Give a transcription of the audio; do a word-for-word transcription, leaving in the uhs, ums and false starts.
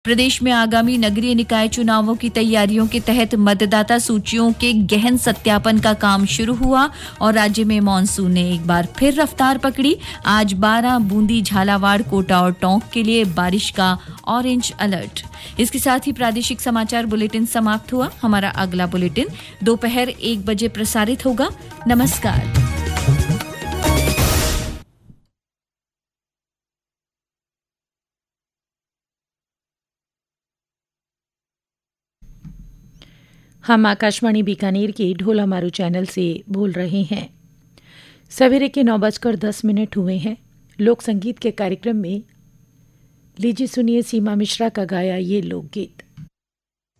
प्रदेश में आगामी नगरीय निकाय चुनावों की तैयारियों के तहत मतदाता सूचियों के गहन सत्यापन का काम शुरू हुआ और राज्य में मॉनसून ने एक बार फिर रफ्तार पकड़ी। आज बारह, बूंदी, झालावाड़, कोटा और टोंक के लिए बारिश का ऑरेंज अलर्ट। इसके साथ ही प्रादेशिक समाचार बुलेटिन समाप्त हुआ। हमारा अगला बुलेटिन दोपहर एक बजे प्रसारित होगा। नमस्कार। हम आकाशवाणी बीकानेर के ढोला मारू चैनल से बोल रहे हैं। सवेरे के नौ बजकर दस मिनट हुए हैं। लोक संगीत के कार्यक्रम में लीजिए सुनिए सीमा मिश्रा का गाया ये लोकगीत।